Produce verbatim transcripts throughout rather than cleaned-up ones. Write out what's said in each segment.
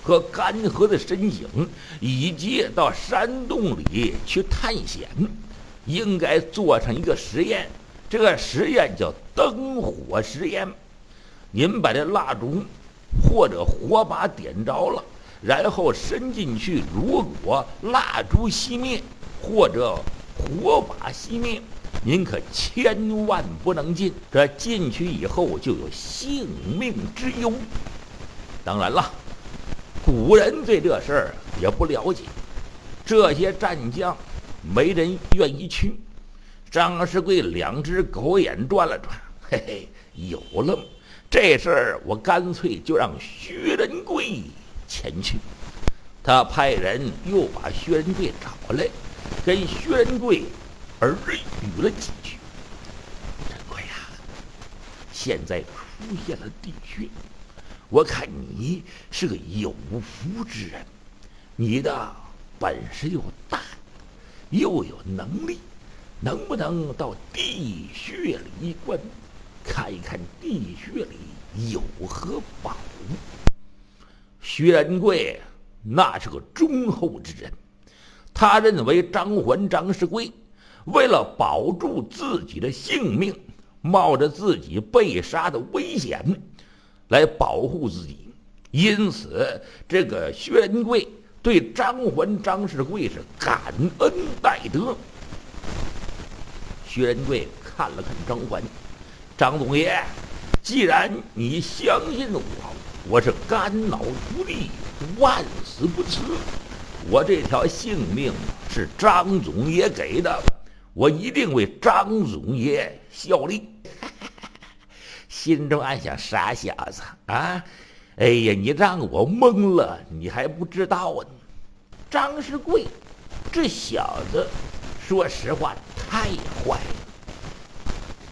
和干涸的身形，以及到山洞里去探险，应该做成一个实验。这个实验叫灯火实验。您把这蜡烛或者火把点着了，然后伸进去，如果蜡烛熄灭或者火把熄灭，您可千万不能进，这进去以后就有性命之忧。当然了，古人对这事儿也不了解，这些战将没人愿意去。张世贵两只狗眼转了转，嘿嘿，有了这事儿，我干脆就让薛仁贵前去。他派人又把薛仁贵找来，跟薛仁贵耳语了几句。仁贵呀，现在出现了地穴，我看你是个有福之人，你的本事又大，又有能力，能不能到地穴里一观，看一看地穴里有何宝物？薛仁贵那是个忠厚之人，他认为张环、张世贵为了保住自己的性命，冒着自己被杀的危险来保护自己，因此这个薛仁贵对张环、张世贵是感恩戴德。薛仁贵看了看张环，张总爷，既然你相信我，我是肝脑涂地，万死不辞。我这条性命是张总爷给的，我一定为张总爷效力。心中暗想，傻小子啊！哎呀，你让我懵了，你还不知道啊！张世贵这小子说实话太坏了，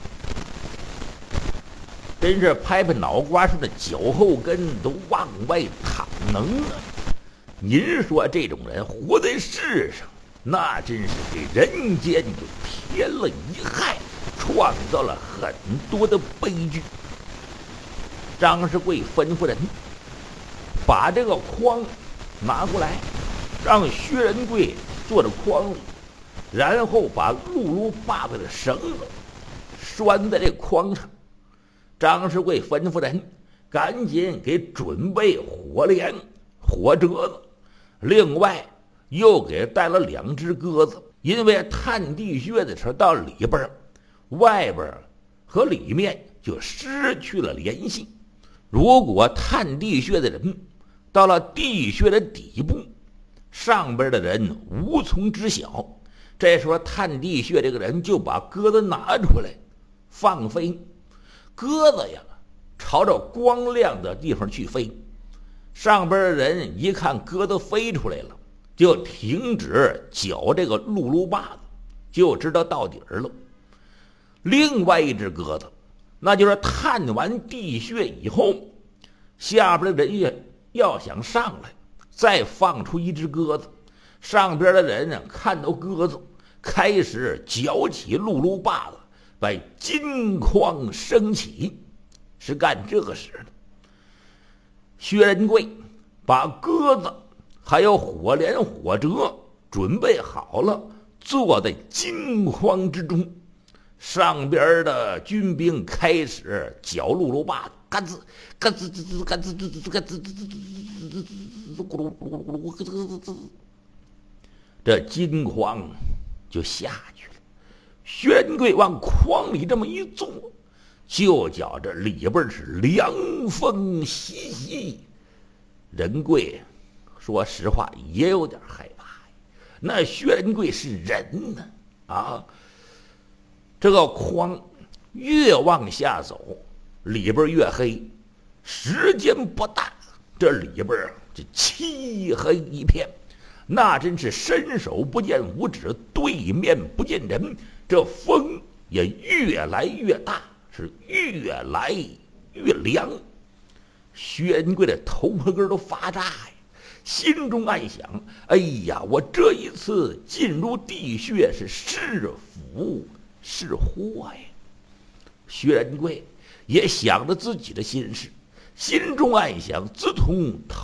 真是拍拍脑瓜上的脚后跟都往外淌能啊！您说这种人活在世上，那真是给人间就添了一害，创造了很多的悲剧。张世贵吩咐人把这个筐拿过来，让薛仁贵坐着筐里，然后把辘轳把子的绳子拴在这筐上。张世贵吩咐人赶紧给准备火镰、火折子，另外又给带了两只鸽子，因为探地穴的时候到里边，外边和里面就失去了联系。如果探地穴的人到了地穴的底部，上边的人无从知晓，这时候探地穴这个人就把鸽子拿出来放飞，鸽子呀朝着光亮的地方去飞，上边的人一看鸽子飞出来了，就停止搅这个辘轳把子，就知道到底儿了。另外一只鸽子，那就是探完地穴以后，下边的人也要想上来，再放出一只鸽子，上边的人呢看到鸽子，开始搅起辘轳把子，把金筐升起，是干这个事的。薛仁贵把鸽子还有火镰、火折准备好了，坐在金筐之中，上边的军兵开始搅辘轳把子，嘎吱嘎吱吱吱嘎吱吱吱嘎吱吱吱吱吱咕噜咕噜咕噜咕噜，这金筐就下去了。薛仁贵往筐里这么一坐，就觉着里边是凉风习习。仁贵说实话也有点害怕，那薛仁贵是人呢啊！这个筐越往下走，里边越黑，时间不大，这里边这漆黑一片，那真是伸手不见五指，对面不见人。这风也越来越大，是越来越凉。薛仁贵的头发根都发炸呀，心中暗想：哎呀，我这一次进入地穴是是福是祸呀！薛仁贵也想着自己的心事，心中暗想：自从